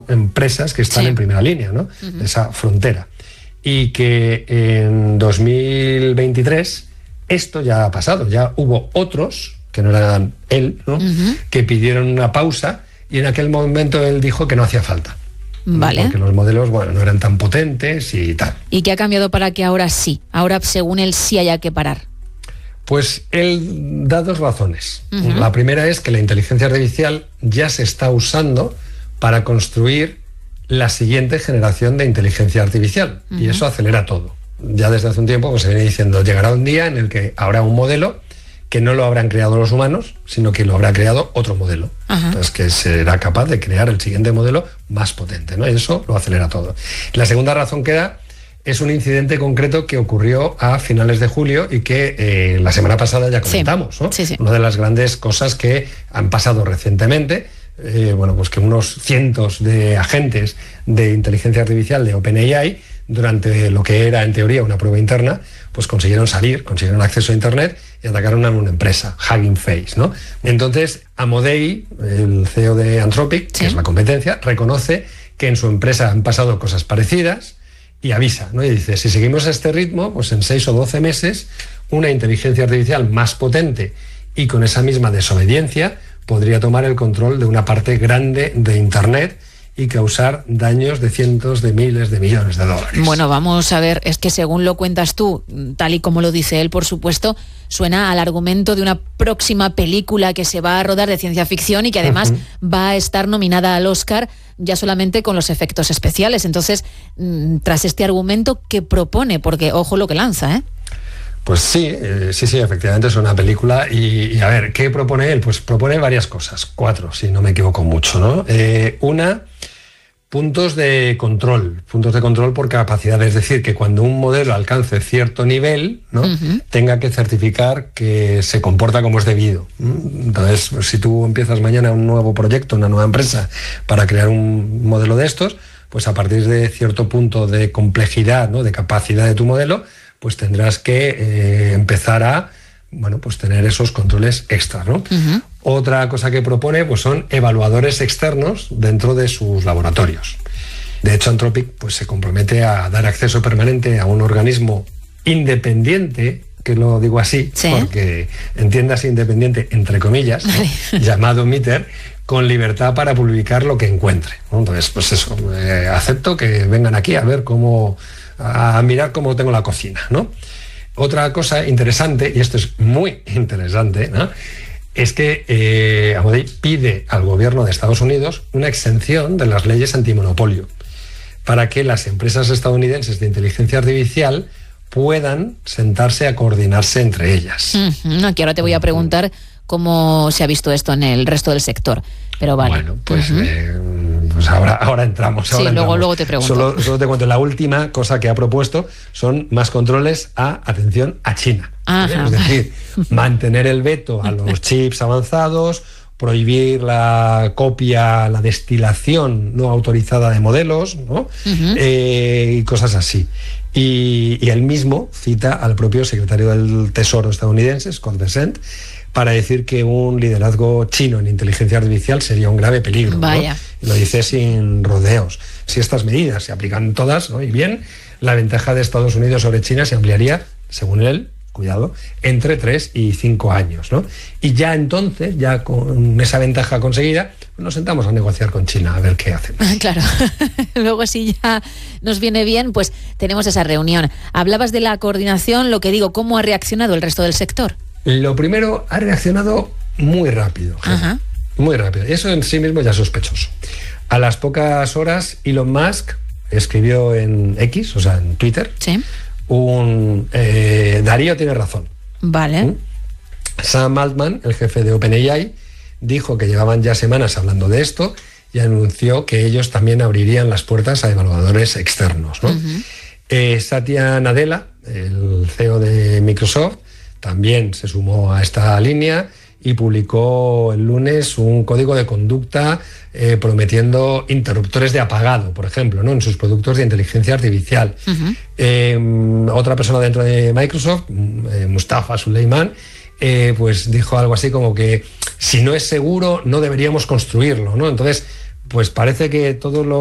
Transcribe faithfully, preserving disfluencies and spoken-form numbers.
empresas que están sí. en primera línea, ¿no? Uh-huh. De esa frontera. Y que en dos mil veintitrés esto ya ha pasado, ya hubo otros, que no eran él, ¿no? Uh-huh. que pidieron una pausa, y en aquel momento él dijo que no hacía falta. Vale. Porque los modelos, bueno, no eran tan potentes y tal. ¿Y qué ha cambiado para que ahora sí? Ahora, según él, sí haya que parar. Pues él da dos razones. Uh-huh. La primera es que la inteligencia artificial ya se está usando para construir la siguiente generación de inteligencia artificial. Uh-huh. Y eso acelera todo. Ya desde hace un tiempo pues, se viene diciendo, llegará un día en el que habrá un modelo que no lo habrán creado los humanos, sino que lo habrá creado otro modelo. Uh-huh. Entonces, que será capaz de crear el siguiente modelo más potente, ¿no? Y eso lo acelera todo. La segunda razón que da es un incidente concreto que ocurrió a finales de julio y que eh, la semana pasada ya comentamos, sí. ¿no? Sí, sí. Una de las grandes cosas que han pasado recientemente, eh, bueno, pues que unos cientos de agentes de inteligencia artificial de OpenAI, durante lo que era en teoría una prueba interna, pues consiguieron salir, consiguieron acceso a Internet y atacaron a una empresa, Hugging Face, ¿no? Entonces, Amodei, el C E O de Anthropic, ¿sí? que es la competencia, reconoce que en su empresa han pasado cosas parecidas y avisa, ¿no? Y dice, si seguimos a este ritmo, pues en seis o doce meses, una inteligencia artificial más potente y con esa misma desobediencia podría tomar el control de una parte grande de Internet y causar daños de cientos de miles de millones de dólares. Bueno, vamos a ver, es que según lo cuentas tú, tal y como lo dice él, por supuesto, suena al argumento de una próxima película que se va a rodar de ciencia ficción y que además uh-huh. va a estar nominada al Oscar ya solamente con los efectos especiales. Entonces, tras este argumento, ¿qué propone? Porque ojo lo que lanza, ¿eh? Pues sí, eh, sí, sí, efectivamente es una película y, y a ver, ¿qué propone él? Pues propone varias cosas, cuatro, si no me equivoco mucho, ¿no? Eh, una, puntos de control, puntos de control por capacidad, es decir, que cuando un modelo alcance cierto nivel, ¿no? Uh-huh. tenga que certificar que se comporta como es debido. Entonces, si tú empiezas mañana un nuevo proyecto, una nueva empresa para crear un modelo de estos, pues a partir de cierto punto de complejidad, ¿no? de capacidad de tu modelo, pues tendrás que eh, empezar a, bueno, pues tener esos controles extras, ¿no? Uh-huh. Otra cosa que propone, pues son evaluadores externos dentro de sus laboratorios. De hecho, Anthropic, pues se compromete a dar acceso permanente a un organismo independiente, que lo digo así, ¿sí? porque entiendas independiente, entre comillas, ¿no? llamado Meter, con libertad para publicar lo que encuentre, ¿no? Entonces, pues eso, eh, acepto que vengan aquí a ver cómo, a mirar cómo tengo la cocina, ¿no? Otra cosa interesante, y esto es muy interesante, ¿no? es que eh, Amodei pide al gobierno de Estados Unidos una exención de las leyes antimonopolio para que las empresas estadounidenses de inteligencia artificial puedan sentarse a coordinarse entre ellas. Uh-huh. Aquí ahora te voy a preguntar cómo se ha visto esto en el resto del sector, pero vale. Bueno, pues, uh-huh. eh, pues ahora, ahora entramos. Sí, ahora luego, entramos. luego te pregunto. Solo, solo te cuento, la última cosa que ha propuesto son más controles a, atención, a China. Ajá. Es decir, mantener el veto a los chips avanzados, prohibir la copia, la destilación no autorizada de modelos, ¿no? Uh-huh. eh, y cosas así. Y, y él mismo cita al propio secretario del Tesoro estadounidense, Scott Bessent, para decir que un liderazgo chino en inteligencia artificial sería un grave peligro. Vaya. ¿no? Lo dice sin rodeos. Si estas medidas se aplican todas, ¿no? y bien, la ventaja de Estados Unidos sobre China se ampliaría, según él, cuidado, entre tres y cinco años, ¿no? Y ya entonces, ya con esa ventaja conseguida, nos sentamos a negociar con China a ver qué hacemos. Claro, luego si ya nos viene bien, pues tenemos esa reunión. Hablabas de la coordinación, lo que digo, ¿cómo ha reaccionado el resto del sector? Lo primero, ha reaccionado muy rápido, Ajá. muy rápido. Y eso en sí mismo ya es sospechoso. A las pocas horas, Elon Musk escribió en X, o sea, en Twitter, sí. un eh, Darío tiene razón. Vale. ¿Mm? Sam Altman, el jefe de OpenAI, dijo que llevaban ya semanas hablando de esto y anunció que ellos también abrirían las puertas a evaluadores externos, ¿no? Uh-huh. eh, Satya Nadella, el C E O de Microsoft, también se sumó a esta línea y publicó el lunes un código de conducta eh, prometiendo interruptores de apagado, por ejemplo, ¿no? en sus productos de inteligencia artificial. Uh-huh. eh, otra persona dentro de Microsoft, eh, Mustafa Suleyman, eh, pues dijo algo así como que si no es seguro no deberíamos construirlo, ¿no? Entonces pues parece que todo lo